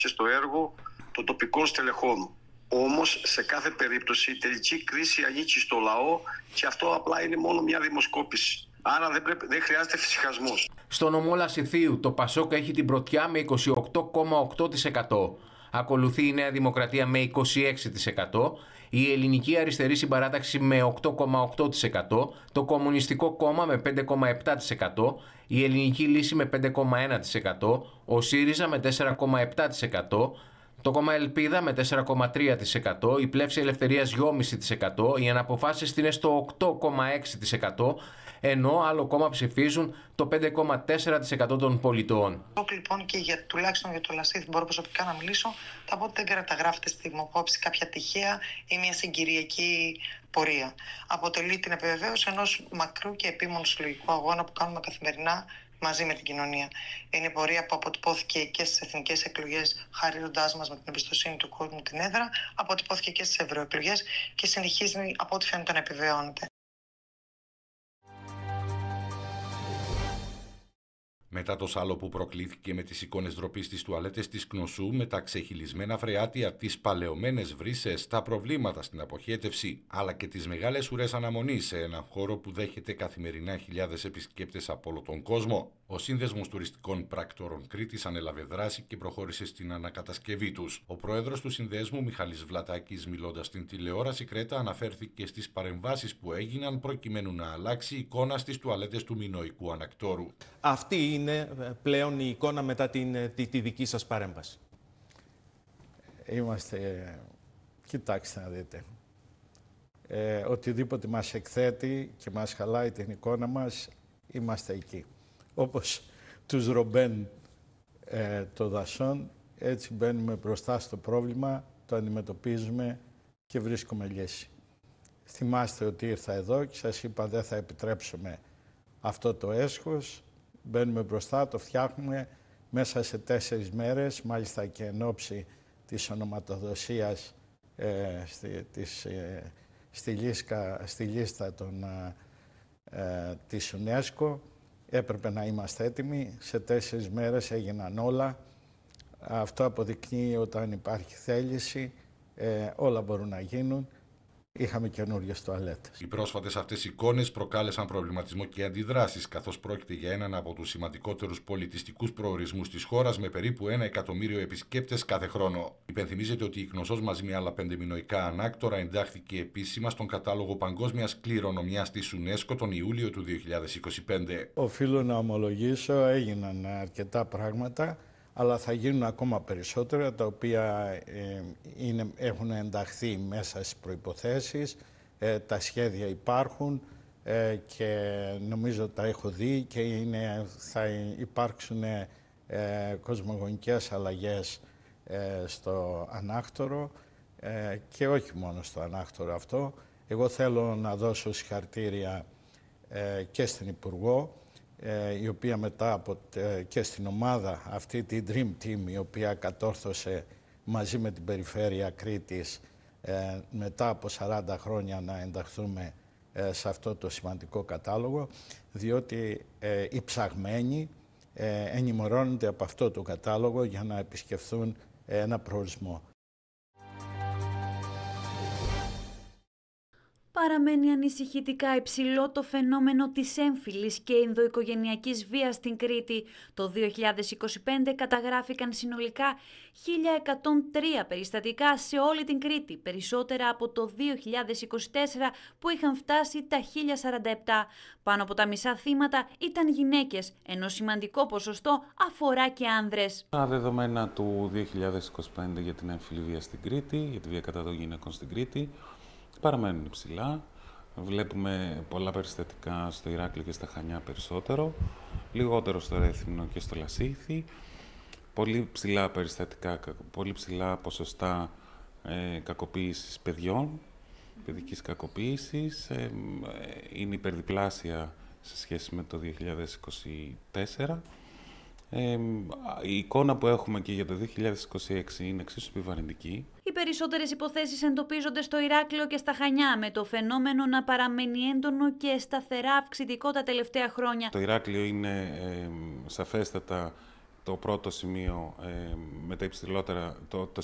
στο έργο των τοπικών στελεχών. Όμως, σε κάθε περίπτωση, η τελική κρίση ανήκει στο λαό και αυτό απλά είναι μόνο μια δημοσκόπηση. Άρα δεν χρειάζεται φυσικασμός. Στο νομό Λασιθίου, το Πασόκ έχει την πρωτιά με 28,8%. Ακολουθεί η Νέα Δημοκρατία με 26%, η Ελληνική Αριστερή Συμπαράταξη με 8,8%, το Κομμουνιστικό Κόμμα με 5,7%, η Ελληνική Λύση με 5,1%, ο ΣΥΡΙΖΑ με 4,7%, το κόμμα Ελπίδα με 4,3%, η Πλεύση Ελευθερίας 2,5%, οι Αναποφάσεις είναι στο 8,6%, ενώ άλλο κόμμα ψηφίζουν το 5,4% των πολιτών. Λοιπόν, και τουλάχιστον για το Λασίθι μπορώ προσωπικά να μιλήσω, θα πω ότι δεν καταγράφεται στη δημοσκόπηση κάποια τυχαία ή μια συγκυριακή πορεία. Αποτελεί την επιβεβαίωση ενός μακρού και επίμονου συλλογικού αγώνα που κάνουμε καθημερινά μαζί με την κοινωνία. Είναι πορεία που αποτυπώθηκε και στις εθνικές εκλογές, χαρίζοντάς μας με την εμπιστοσύνη του κόσμου την έδρα, αποτυπώθηκε και στις ευρωεκλογές και συνεχίζει από ό,τι φαίνεται να επιβεβαιώνεται. Μετά το σάλο που προκλήθηκε με τις εικόνες ντροπής στις τουαλέτες της Κνωσού, με τα ξεχυλισμένα φρεάτια, τις παλαιωμένες βρύσες, τα προβλήματα στην αποχέτευση, αλλά και τις μεγάλες ουρές αναμονής σε έναν χώρο που δέχεται καθημερινά χιλιάδες επισκέπτες από όλο τον κόσμο, ο Σύνδεσμος Τουριστικών Πράκτορων Κρήτης ανέλαβε δράση και προχώρησε στην ανακατασκευή τους. Ο πρόεδρος του Συνδέσμου, Μιχάλης Βλατάκης, μιλώντας στην τηλεόραση Κρέτα, αναφέρθηκε στις παρεμβάσεις που έγιναν προκειμένου να αλλάξει η εικόνα στις τουαλέτες του Μινωικού Ανακτόρου. Αυτή είναι πλέον η εικόνα μετά τη δική σας παρέμβαση. Κοιτάξτε να δείτε. Οτιδήποτε μας εκθέτει και μας χαλάει την εικόνα μας, είμαστε εκεί. Όπως τους Ρομπέν των δασών, έτσι μπαίνουμε μπροστά στο πρόβλημα, το αντιμετωπίζουμε και βρίσκουμε λύση. Θυμάστε ότι ήρθα εδώ και σας είπα δεν θα επιτρέψουμε αυτό το έσχος. Μπαίνουμε μπροστά, το φτιάχνουμε μέσα σε 4 μέρες, μάλιστα και εν ώψη της ονοματοδοσίας στη λίστα της UNESCO. Έπρεπε να είμαστε έτοιμοι, σε 4 μέρες έγιναν όλα. Αυτό αποδεικνύει όταν υπάρχει θέληση, όλα μπορούν να γίνουν. Είχαμε καινούριες τουαλέτες. Οι πρόσφατες αυτές εικόνες προκάλεσαν προβληματισμό και αντιδράσεις, καθώς πρόκειται για έναν από τους σημαντικότερους πολιτιστικούς προορισμούς της χώρας, με περίπου 1 εκατομμύριο επισκέπτες κάθε χρόνο. Υπενθυμίζεται ότι η Κνωσός μαζί με άλλα 5 μινωικά ανάκτορα εντάχθηκε επίσημα στον κατάλογο παγκόσμιας κληρονομιάς της UNESCO τον Ιούλιο του 2025. Οφείλω να ομολογήσω, έγιναν αρκετά πράγματα, αλλά θα γίνουν ακόμα περισσότερα, τα οποία έχουν ενταχθεί μέσα στις προϋποθέσεις, τα σχέδια υπάρχουν και νομίζω τα έχω δει και θα υπάρξουν κοσμογονικές αλλαγές στο ανάκτορο και όχι μόνο στο ανάκτορο αυτό. Εγώ θέλω να δώσω συγχαρητήρια και στην Υπουργό, η οποία μετά και στην ομάδα αυτή τη Dream Team, η οποία κατόρθωσε μαζί με την Περιφέρεια Κρήτης μετά από 40 χρόνια να ενταχθούμε σε αυτό το σημαντικό κατάλογο, διότι οι ψαγμένοι ενημερώνονται από αυτό το κατάλογο για να επισκεφθούν ένα προορισμό. Παραμένει ανησυχητικά υψηλό το φαινόμενο της έμφυλης και ενδοοικογενειακής βίας στην Κρήτη. Το 2025 καταγράφηκαν συνολικά 1.103 περιστατικά σε όλη την Κρήτη, περισσότερα από το 2024 που είχαν φτάσει τα 1.047. Πάνω από τα μισά θύματα ήταν γυναίκες, ενώ σημαντικό ποσοστό αφορά και άνδρες. Τα δεδομένα του 2025 για την έμφυλη βία στην Κρήτη, για τη βία κατά των γυναικών στην Κρήτη, παραμένουν υψηλά. Βλέπουμε πολλά περιστατικά στο Ηράκλειο και στα Χανιά περισσότερο, λιγότερο στο Ρέθυμνο και στο Λασίθι. Πολύ ψηλά περιστατικά, πολύ ψηλά ποσοστά κακοποίησης παιδιών, παιδικής κακοποίησης. Είναι υπερδιπλάσια σε σχέση με το 2024. Η εικόνα που έχουμε και για το 2026 είναι εξίσου επιβαρυντική. Οι περισσότερες υποθέσεις εντοπίζονται στο Ηράκλειο και στα Χανιά, με το φαινόμενο να παραμένει έντονο και σταθερά αυξητικό τα τελευταία χρόνια. Το Ηράκλειο είναι σαφέστατα το πρώτο σημείο με τα υψηλότερα, το